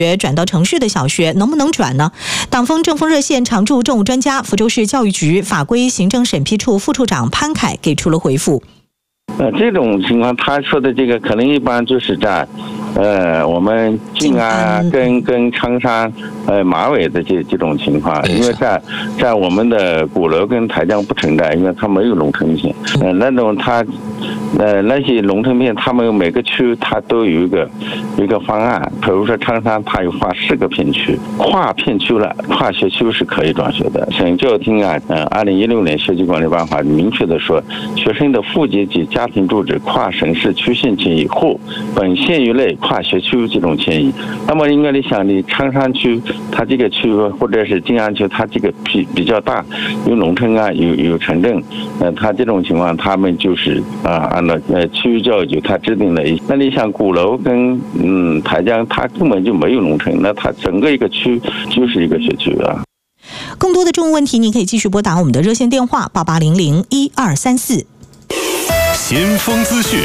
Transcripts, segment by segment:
转到城市的小学能不能转呢？党风政风热线常驻政务专家、福州市教育局法规行政审批处副处长潘凯给出了回复。 这种情况，他说的这个可能一般就是在，我们静安跟昌山、马尾的这种情况，因为在我们的鼓楼跟台江不存在，因为它没有农村片，那种那些农村片，他们每个区它都有一个方案，比如说昌山，它有划4个片区，跨片区了，跨学区是可以转学的。省教育厅啊，2016年学区管理办法明确的说，学生的户籍及家庭住址跨省市区县迁移或本县域内跨学区这种迁移，那么应该你想，你昌山区它这个区或者是静安区，它这个比较大，有农村啊，有城镇，它这种情况，他们就是按照区域教育局它制定了那你想鼓楼跟台江，它根本就没有农村，那它整个一个区就是一个学区啊。 更多的政务问题，您可以继续拨打我们的热线电话88001234。 先锋资讯。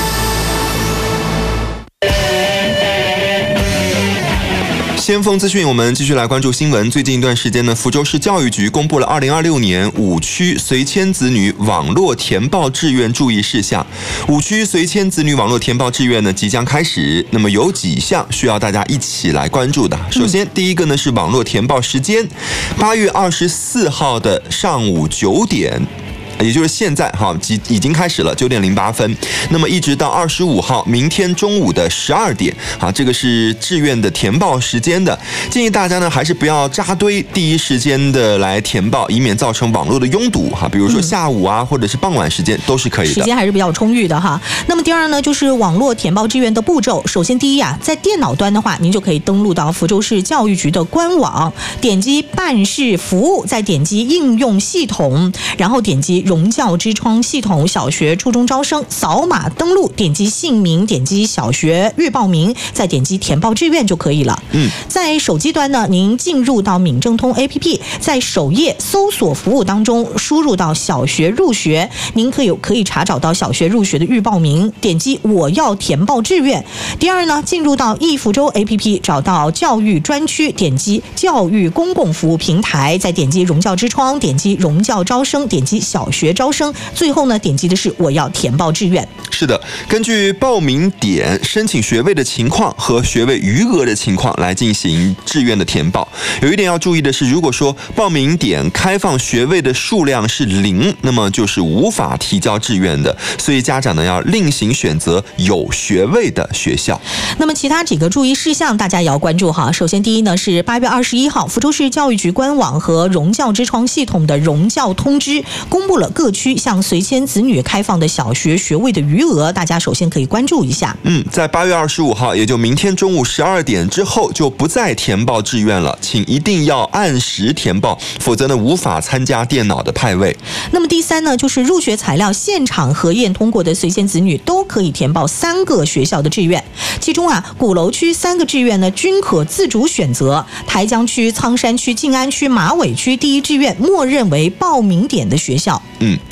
先锋资讯，我们继续来关注新闻。最近一段时间呢，福州市教育局公布了2026年5区随迁子女网络填报志愿注意事项。5区随迁子女网络填报志愿呢即将开始，那么有几项需要大家一起来关注的。首先，第一个呢是网络填报时间，8月24号的上午9点。也就是现在已经开始了9点08分，那么一直到25号明天中午的12点，这个是志愿的填报时间的。建议大家呢还是不要扎堆，第一时间的来填报，以免造成网络的拥堵比如说下午或者是傍晚时间都是可以的， 时间还是比较充裕的哈。那么第二呢，就是网络填报志愿的步骤。首先第一在电脑端的话，您就可以登录到福州市教育局的官网，点击办事服务，再点击应用系统，然后点击荣教之窗系统小学初中招生，扫码登录，点击姓名，点击小学预报名，再点击填报志愿就可以了。在手机端呢，您进入到闽政通 APP， 在首页搜索服务当中输入到小学入学，您可以查找到小学入学的预报名，点击我要填报志愿。第二呢，进入到易福州 APP， 找到教育专区，点击教育公共服务平台，再点击荣教之窗，点击荣教招生，点击小学招生，最后呢点击的是我要填报志愿。 是的，根据报名点、申请学位的情况和学位余额的情况来进行志愿的填报。有一点要注意的是，如果说报名点开放学位的数量是0，那么就是无法提交志愿的，所以家长呢要另行选择有学位的学校。 那么其他几个注意事项大家也要关注哈。首先第一呢是8月21号福州市教育局官网和荣教之窗系统的荣教通知公布了各区向随迁子女开放的小学学位的余额，大家首先可以关注一下。 在8月25号，也就明天中午12点之后就不再填报志愿了，请一定要按时填报，否则呢无法参加电脑的派位。 那么第三呢，就是入学材料现场核验通过的随迁子女都可以填报3个学校的志愿，其中鼓楼区3个志愿呢均可自主选择，台江区、苍山区、静安区、马尾区第一志愿默认为报名点的学校。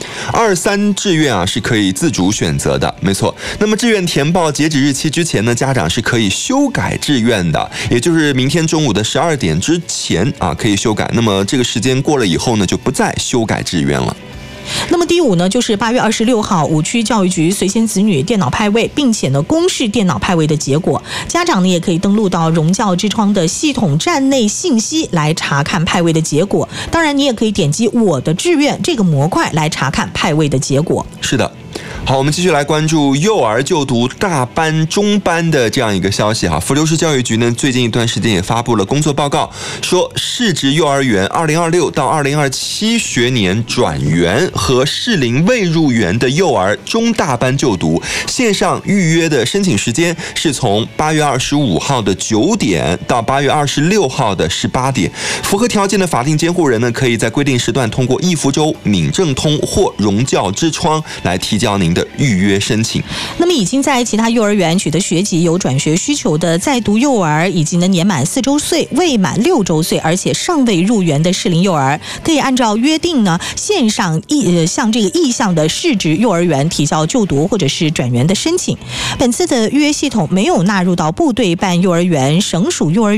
2、3志愿是可以自主选择的，没错。那么志愿填报截止日期之前呢，家长是可以修改志愿的，也就是明天中午的12点之前可以修改。那么这个时间过了以后呢，就不再修改志愿了。 那么第5呢，就是8月26号5区教育局随迁子女电脑派位，并且呢公示电脑派位的结果。家长呢也可以登录到荣教之窗的系统站内信息来查看派位的结果。当然你也可以点击我的志愿这个模块来查看派位的结果。 是的。好，我们继续来关注幼儿就读大班、中班的这样一个消息福州市教育局呢，最近一段时间也发布了工作报告，说市直幼儿园2026到2027学年转园和适龄未入园的幼儿中大班就读，线上预约的申请时间是从8月25号的9点到8月26号的18点。符合条件的法定监护人呢，可以在规定时段通过易福州、闽政通或荣教之窗来提交您的预约申请。 那么已经在其他幼儿园取得学籍、有转学需求的在读幼儿，以及呢年满4周岁、未满6周岁而且尚未入园的适龄幼儿，可以按照约定呢线上向这个意向的市直幼儿园提交就读或者是转园的申请。本次的预约系统没有纳入到部队办幼儿园、省属幼儿园